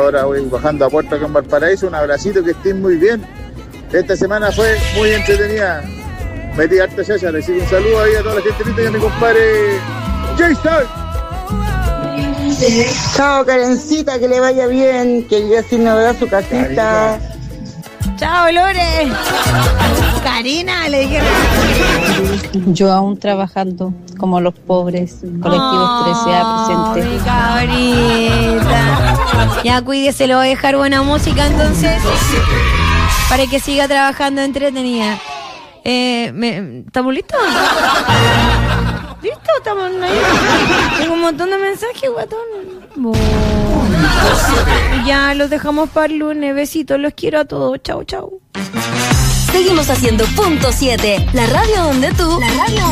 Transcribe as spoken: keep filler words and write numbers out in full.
ahora voy bajando a Puerto acá en Valparaíso. Un abracito, que estén muy bien. Esta semana fue muy entretenida. Metí harta chacha, recibo un saludo ahí a toda la gente linda y a mi compadre Jason. Chao, Karencita, que le vaya bien, que ya sin novedad su casita. Chao, Lore. Karina, le dije. Yo aún trabajando como los pobres, colectivos trece A presente. Cabrita. Ya cuídese, lo voy a dejar buena música entonces, para que siga trabajando entretenida. Eh, me, ¿Estamos listos? ¿Listo? ¿Estamos ahí? Tengo un montón de mensajes, guatón. Oh. Ya los dejamos para el lunes. Besitos, los quiero a todos. Chau, chau. Seguimos haciendo punto siete, la radio donde tú... La radio